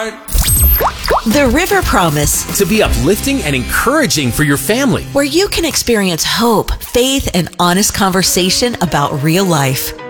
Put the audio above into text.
heart. The River Promise, To be uplifting and encouraging for your family. where you can experience hope, faith, and honest conversation about real life.